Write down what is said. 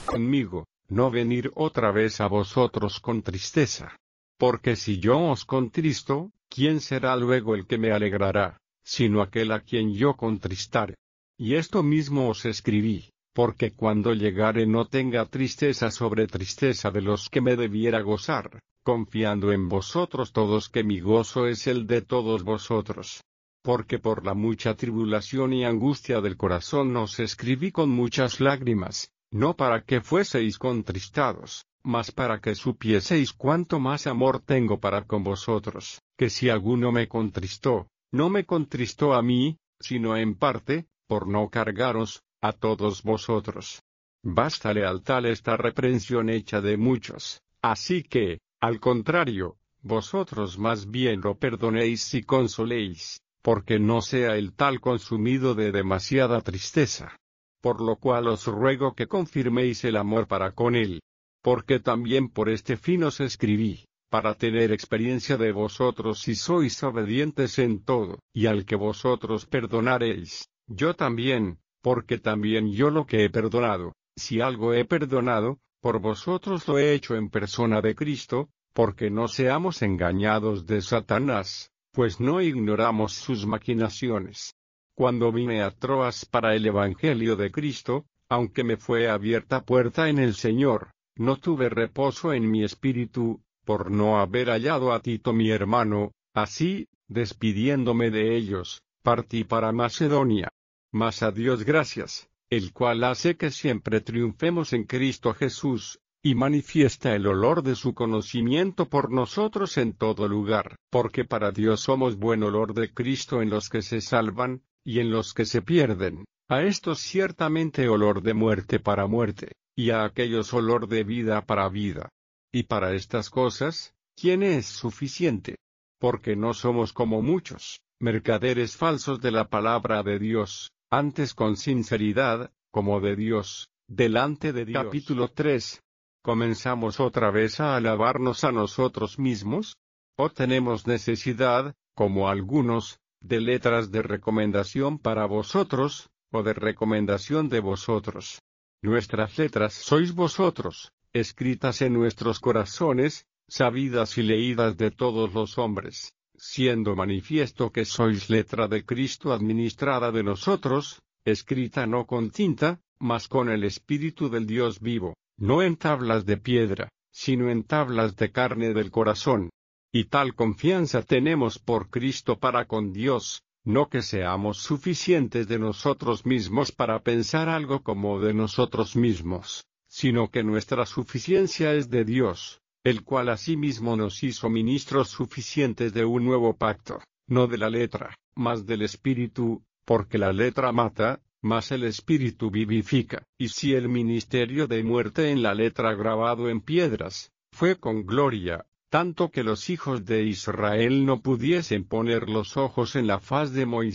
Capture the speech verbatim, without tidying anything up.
conmigo, no venir otra vez a vosotros con tristeza. Porque si yo os contristo, ¿quién será luego el que me alegrará, sino aquel a quien yo contristare? Y esto mismo os escribí, porque cuando llegare no tenga tristeza sobre tristeza de los que me debiera gozar, confiando en vosotros todos que mi gozo es el de todos vosotros. Porque por la mucha tribulación y angustia del corazón os escribí con muchas lágrimas, no para que fueseis contristados, mas para que supieseis cuánto más amor tengo para con vosotros, que si alguno me contristó, no me contristó a mí, sino en parte, por no cargaros, a todos vosotros. Bástale al tal esta reprensión hecha de muchos, así que, al contrario, vosotros más bien lo perdonéis y consoléis, porque no sea el tal consumido de demasiada tristeza. Por lo cual os ruego que confirméis el amor para con él. Porque también por este fin os escribí, para tener experiencia de vosotros si sois obedientes en todo, y al que vosotros perdonaréis, yo también, porque también yo lo que he perdonado, si algo he perdonado, por vosotros lo he hecho en persona de Cristo, porque no seamos engañados de Satanás, pues no ignoramos sus maquinaciones. Cuando vine a Troas para el Evangelio de Cristo, aunque me fue abierta puerta en el Señor, no tuve reposo en mi espíritu, por no haber hallado a Tito mi hermano, así, despidiéndome de ellos, partí para Macedonia. Mas a Dios gracias, el cual hace que siempre triunfemos en Cristo Jesús, y manifiesta el olor de su conocimiento por nosotros en todo lugar, porque para Dios somos buen olor de Cristo en los que se salvan, y en los que se pierden, a estos ciertamente olor de muerte para muerte, y a aquellos olor de vida para vida. Y para estas cosas, ¿quién es suficiente? Porque no somos como muchos, mercaderes falsos de la palabra de Dios, antes con sinceridad, como de Dios, delante de Dios. Capítulo tres. ¿Comenzamos otra vez a alabarnos a nosotros mismos? ¿O tenemos necesidad, como algunos, de letras de recomendación para vosotros, o de recomendación de vosotros? Nuestras letras sois vosotros, escritas en nuestros corazones, sabidas y leídas de todos los hombres, siendo manifiesto que sois letra de Cristo administrada de nosotros, escrita no con tinta, mas con el Espíritu del Dios vivo, no en tablas de piedra, sino en tablas de carne del corazón. Y tal confianza tenemos por Cristo para con Dios, no que seamos suficientes de nosotros mismos para pensar algo como de nosotros mismos, sino que nuestra suficiencia es de Dios, el cual asimismo nos hizo ministros suficientes de un nuevo pacto, no de la letra, mas del Espíritu, porque la letra mata, mas el Espíritu vivifica. Y si el ministerio de muerte en la letra grabado en piedras, fue con gloria, tanto que los hijos de Israel no pudiesen poner los ojos en la faz de Moisés,